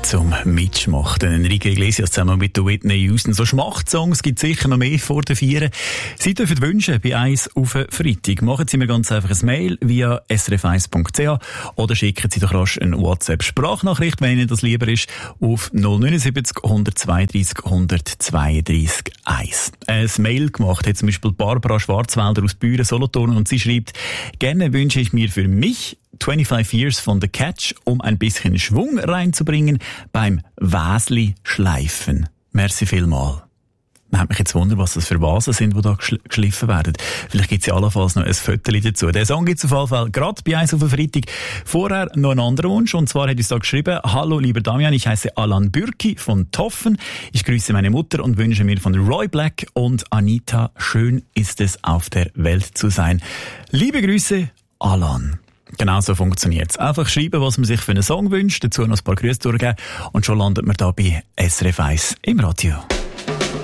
zum Mitschmachten. Enrique Iglesias zusammen mit Whitney Houston. So Schmachtsongs gibt es sicher noch mehr vor der Vieren. Sie dürfen wünschen bei 1 auf Freitag. Machen Sie mir ganz einfach ein Mail via srf1.ch oder schicken Sie doch rasch eine WhatsApp-Sprachnachricht, wenn Ihnen das lieber ist, auf 079 132 132 1. Ein Mail gemacht hat zum Beispiel Barbara Schwarzwälder aus Büren, Solothurn, und sie schreibt: Gerne wünsche ich mir für mich 25 Years von The Catch, um ein bisschen Schwung reinzubringen beim Wäsli-Schleifen. Merci vielmal. Man hat mich jetzt wundert, was das für Vasen sind, die da geschliffen werden. Vielleicht gibt es ja allenfalls noch ein Viertel dazu. Der Song gibt es auf jeden Fall gerade bei 1 auf den Freitag. Vorher noch ein anderer Wunsch, und zwar hat uns da geschrieben: Hallo lieber Damian, ich heiße Alan Bürki von Toffen. Ich grüße meine Mutter und wünsche mir von Roy Black und Anita: Schön ist es, auf der Welt zu sein. Liebe Grüße, Alan. Genau so funktioniert's. Einfach schreiben, was man sich für einen Song wünscht, dazu noch ein paar Grüße durchgeben und schon landet man da bei SRF 1 im Radio.